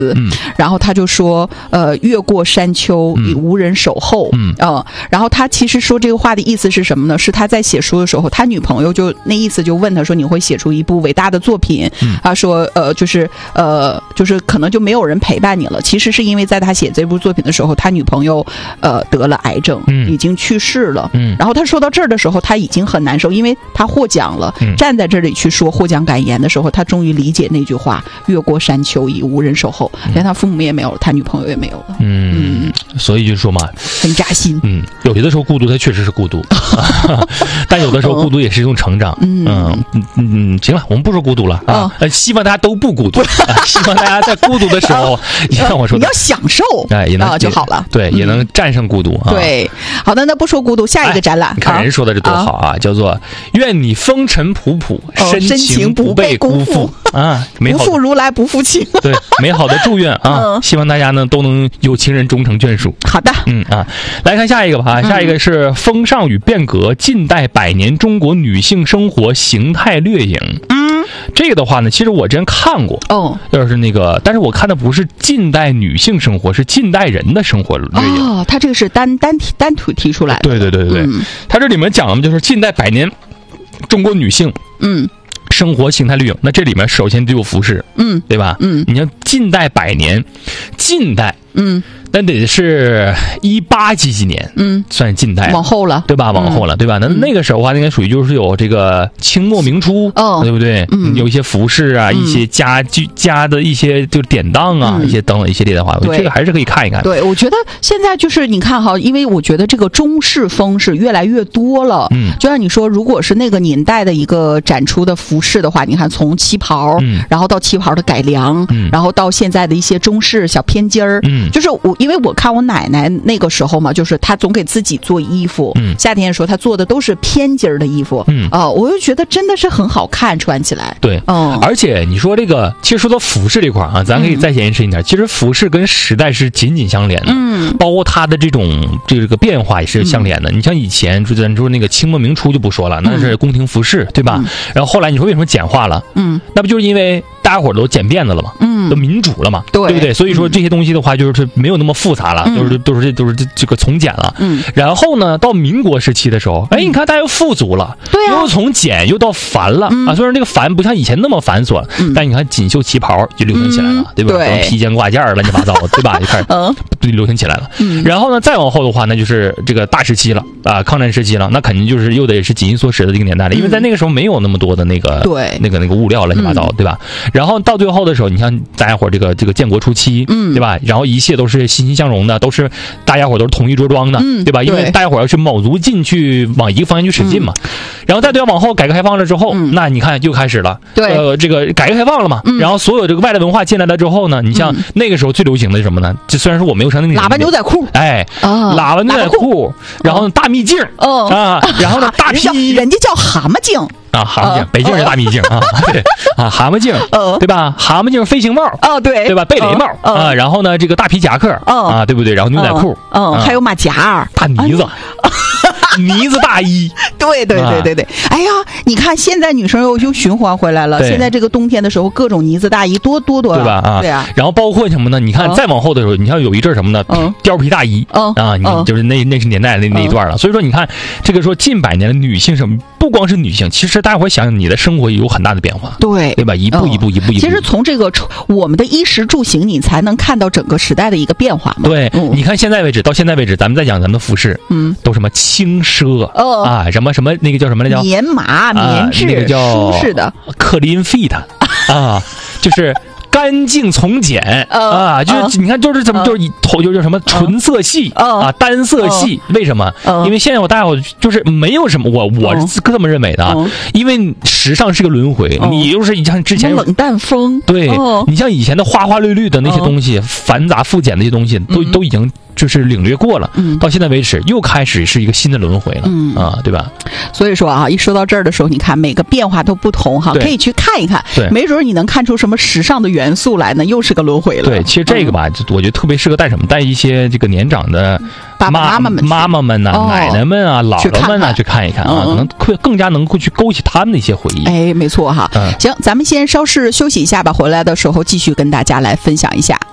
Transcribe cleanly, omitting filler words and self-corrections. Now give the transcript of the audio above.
然后他就说越过山丘已无人守候，然后他其实说这个话的意思是什么呢？是他在写书的时候，他女朋友就那意思就问他说你会写出一部伟大的作品，他说就是可能就没有人陪伴你了。其实是因为在他写这部作品的时候，他女朋友得了癌症，已经去世了，然后他说到这儿的时候他已经很难受，因为他获奖了，站在这里去说获奖感言的时候，他终于理解那句话越过山丘已无人守候，连他父母也没有了，他女朋友也没有了。 所以就说嘛， 很扎心。 有些的时候孤独它确实是孤独但有的时候孤独也是一种成长。行了，我们不说孤独了啊，希望大家都不孤独希望大家在孤独的时候像我说的你要享受也能就好了。 对，也能战胜孤独对，好的，那不说孤独，下一个展览， 你看人说的这多好啊，叫做愿你风尘仆仆，深情不被辜负不负如来不负卿。 对，美好的祝愿希望大家呢都能有情人终成眷属。 好的， 来看下一个吧下一个是风尚与变革，近代100年中国女性生活形态掠影。这个的话呢，其实我之前看过就是那个，但是我看的不是近代女性生活，是近代人的生活掠影。 他这个是单独提出来的。 对，他这里面讲的就是近代100年中国女性生活形态掠影。那这里面首先就有服饰，对吧？你像近代100年，近代那得是18几年，算是近代往后了， 对吧？往后了，对吧？那个时候的话，应该属于就是有这个清末明初，对不对？有一些服饰啊，一些家的一些就是典当啊，一些等等一系列的话，这个还是可以看一看。 对，我觉得现在就是你看哈，因为我觉得这个中式风是越来越多了。就像你说，如果是那个年代的一个展出的服饰的话，你看从旗袍，然后到旗袍的改良，然后到现在的一些中式小偏襟儿，就是因为我看我奶奶那个时候嘛，就是她总给自己做衣服，夏天的时候她做的都是偏襟的衣服，我就觉得真的是很好看，穿起来。 对，而且你说这个，其实说到服饰这块啊，咱可以再延伸一点，其实服饰跟时代是紧紧相连的，包括它的这个变化也是相连的。你像以前咱说那个清末明初就不说了，那是宫廷服饰，对吧？然后后来你说为什么简化了？那不就是因为大家伙都剪辫子了嘛，都民主了嘛，对不对？所以说这些东西的话，就是没有那么复杂了，都是这个从简了。然后呢，到民国时期的时候，你看大家又富足了，对又从简又到繁了虽然这个繁不像以前那么繁琐，但你看锦绣旗袍就流行起来了，对吧？披肩挂件乱七八糟，对吧？就开始流行起来了。然后呢，再往后的话，那就是这个大时期了抗战时期了，那肯定就是又得是紧衣缩食的这个年代了，因为在那个时候没有那么多的那个那个物料乱七八糟，对吧？然后到最后的时候，你像大家伙这个建国初期，对吧？然后一切都是欣欣向荣的，都是大家伙都是统一着装的，对吧？因为大家伙要去卯足劲去往一个方向去使劲嘛。然后再往后改革开放了之后，那你看又开始了，这个改革开放了嘛，然后所有这个外来文化进来了之后呢，你像那个时候最流行的是什么呢？这虽然说我没有上那个喇叭牛仔裤， 喇叭牛仔裤，然后大秘镜然后呢大披， 人家叫蛤蟆镜。 蛤蟆镜，北京是大秘镜对蛤蟆镜，对吧？蛤蟆镜飞行帽，对吧？贝雷帽然后呢，这个大皮夹克对不对？然后牛仔裤， 还有马甲， 大呢子。呢子大衣， 对。哎呀，你看现在女生又循环回来了。现在这个冬天的时候，各种呢子大衣多， 对吧？对啊。然后包括什么呢？你看再往后的时候，你像有一阵什么呢？貂皮大衣你就是那是年代那一段了。所以说你看这个说近100年的女性什么，不光是女性，其实大家伙想想，你的生活也有很大的变化，对吧？一步一步。 其实从这个我们的衣食住行，你才能看到整个时代的一个变化嘛。 对，你看到现在为止，咱们再讲咱们的服饰，都什么轻奢什么那个叫什么来着？ 棉麻、棉质， 那个叫舒适的 clean fit 就是干净从简就是你看就是怎么就是头就是什么纯色系单色系，为什么？因为现在我大家就是没有什么我是这么认为的因为时尚是个轮回，你就是像之前冷淡风， 对你像以前的花花绿绿的那些东西，繁杂复简的那些东西都已经就是领略过了，到现在为止又开始是一个新的轮回了对吧？ 所以说一说到这儿的时候，你看每个变化都不同可以去看一看，没准你能看出什么时尚的元素来呢，又是个轮回了。 对，其实这个吧，我觉得特别适合带一些这个年长的妈妈们奶奶们姥姥们去看一看可能会更加能够去勾起他们的一些回忆。 没错行，咱们先稍事休息一下吧，回来的时候继续跟大家来分享一下。